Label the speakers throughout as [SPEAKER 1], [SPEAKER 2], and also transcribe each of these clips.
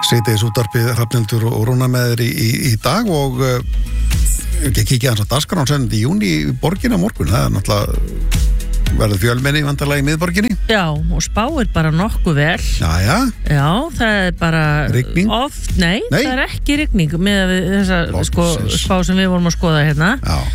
[SPEAKER 1] Síðdegis útvarpið Hrafnhildur og Rúna með þér í dag og ekki kíkja hans á dagskrán 7. júní í borginni á morgun. Það er náttúrulega verður fjölmenni vantarlega í miðborginni.
[SPEAKER 2] Já, og spáir bara nokkuð vel.
[SPEAKER 1] Já,
[SPEAKER 2] það er bara
[SPEAKER 1] rigning?
[SPEAKER 2] Nei, það er ekki rigning með þessa spá sem við vorum að skoða hérna.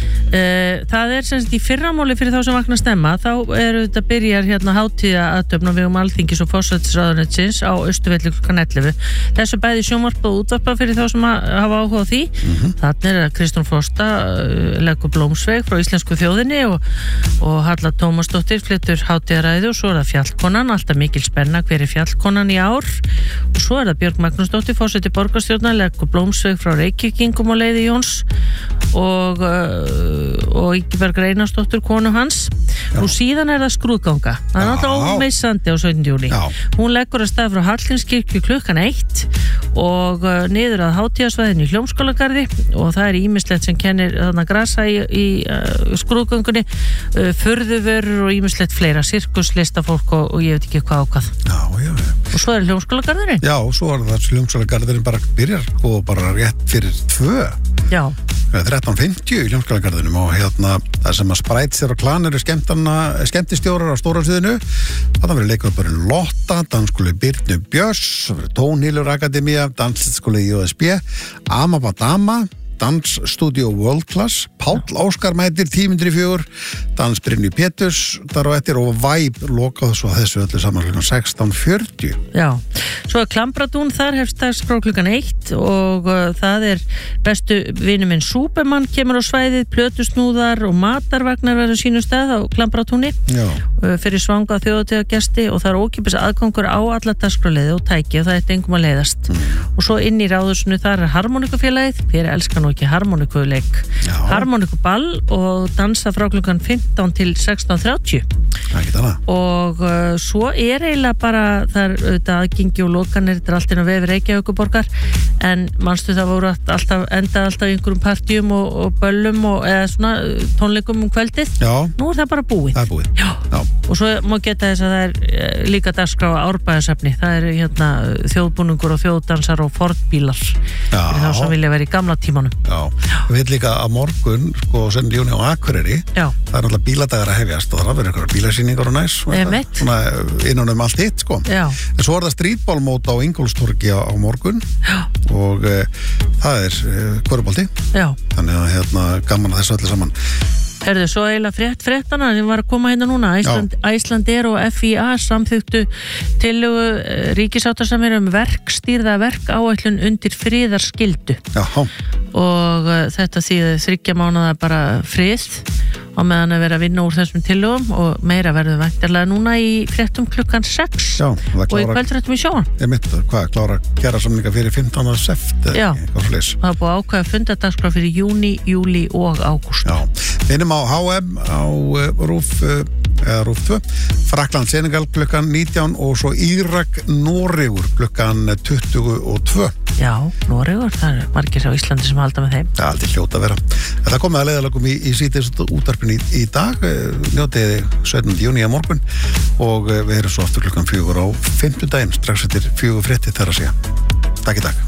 [SPEAKER 2] Það er semst í fyrramáli fyrir þá sem vakna stemma, þá þetta byrjar hérna hátíðaathöfn á vegum Alþingis og forsætisráðuneytisins á Austurvelli klukkan 11. Þessu bæði sjónvarpa og útvarpa fyrir þá sem hafa áhuga á því. Þarna er Kristján Frosta leggur blómsveig frá íslensku þjóðinni og Halla Tómasdóttir flytur hátíðaræðu og svo er það fjallkonan, alltaf mikil spenna hver er fjallkonan í ár og svo er það Björg Magnúsdóttir forseti borgarstjórnar leggur blómsveig frá Reykvíkingum og Leiði Jóns og Ingiberg Einarsdóttir konu hans. Nú síðan er það skrúðganga. Það er náttúrulega ómeissandi á 17. júli. Hún leggur að stað frá Hallgrímskirkju klukkan 1 og niður að hátíðasvæðinu í Hljómskálagarði og það er ýmislegt sem kennir þarna grasa í skrúðgöngunni, furðuvörur og ýmislegt fleira, sirkus, listafólk og ég veit ekki hvað og hvað. Og svo er Hljómskálagarðurinn. Já, og svo er það Hljómskálagarðurinn bara byrjar og bara rétt fyrir 2. Já. 13:50 í Hljómskálagarðinum og hérna það sem að Sprætsir og Klan eru skemmtistjórar á stóra sviðinu. Það verður leikvöldurinn Lotta, dansskóli Birnu Björns, Tónhýlur Akademía, dansskóli JSB, Amabadama, Dansstudio World Class, Páll Óskar mætir 10:04, Dans Brynju Péturs þar og eftir og Vibe lokað svo þessu öllu saman klukkan 16:40. Já, svo er Klambratún, þar hefst dagskrá klukkan 1 og það er bestu vinur minn Súpermann kemur á svæðið, plötusnúðar og matarvagnar verður sínum stað á Klambratúni fyrir svanga þjóðhátíðargesti og það er ókeypis aðgangur á alla dagskráliði og tæki og það er engum að leiðast. Og svo inn í ráðhúsinu þar er Harmonikufélagið, hver elskar nú ekki harmonikuleik, harmonikuball og dansa frá klukkan 15 til 16:30 og svo er eiginlega bara það er auðvitað aðgengi og lokanir, þetta er allt inn á vefi Reykjavíkurborgar en manstu það voru alltaf einhverjum partíum og böllum eða svona tónleikum kvöldið. Nú er það bara búið. Það er búið. Já. Og svo má geta þess að það er líka dagskrá Árbæjarsafni, það er hérna þjóðbúningur og þjóðdansar og fordbílar fyrir þá sem vilja vera í gamla tímanum. Við veit líka að morgun 7. júní á Akureyri það er náttúrulega bíladagar að hefjast og það verður einhverja bílasýningar og næs svona innan allt hitt en svo er það strítbólmót á Ingólfstorgi á morgun og það er körfubolti þannig að hérna gaman að þessu öllu saman. Herðu, svo eiginlega fréttana sem var að koma hérna núna Icelandair og FIA samþykktu tillögu ríkisáttasemjara verkstýrða verkáætlun undir friðarskyldu og þetta þýðir 3 mánaða bara frið á meðan að vera að vinna úr þessum tillögum og meira verður væntanlega núna í fréttum klukkan 6 og í kvöldfréttum í sjóan. Ég myndi það, klára gera samninga fyrir 15. sept það er búið ákveða fundadagskrá fyrir júní, júlí og ágúst. Finnum á HM á RÚV 2, Frakkland Senegal klukkan 19 og svo Írak Noregur klukkan 22. Já, Noregur, það er margir á Íslandi sem halda með þeim. Það er aldrei hljóta að vera. Það komið að leiðalögum í síðdeis útvarpinu í dag, njótiði 17. júní á morgun og við erum svo aftur klukkan 4 á 5. daginn, strax eftir 4 fréttir þar að segja. Takk í dag.